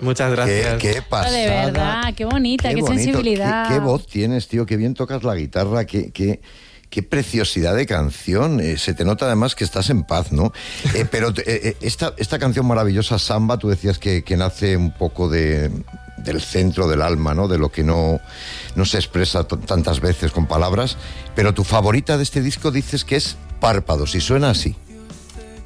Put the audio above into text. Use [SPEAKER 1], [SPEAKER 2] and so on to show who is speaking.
[SPEAKER 1] Muchas gracias.
[SPEAKER 2] Qué pasada.
[SPEAKER 3] De verdad, qué bonita, qué
[SPEAKER 2] bonito,
[SPEAKER 3] sensibilidad.
[SPEAKER 2] Qué voz tienes, tío, qué bien tocas la guitarra, qué preciosidad de canción. Se te nota además que estás en paz, ¿no? Pero esta canción maravillosa, Samba, tú decías que nace un poco del centro del alma, ¿no? De lo que no se expresa tantas veces con palabras. Pero tu favorita de este disco dices que es Párpados, y suena así.